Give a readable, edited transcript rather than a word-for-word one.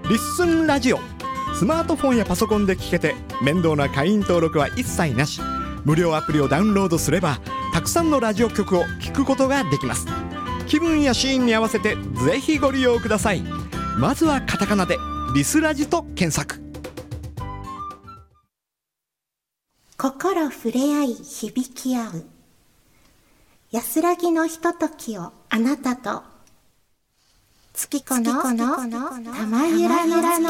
リッスンラジオ。スマートフォンやパソコンで聞けて面倒な会員登録は一切なし。無料アプリをダウンロードすればたくさんのラジオ局を聞くことができます。気分やシーンに合わせてぜひご利用ください。まずはカタカナでリスラジと検索。 心触れ合い響き合う安らぎのひとときをあなたと月子の玉ゆらゆらの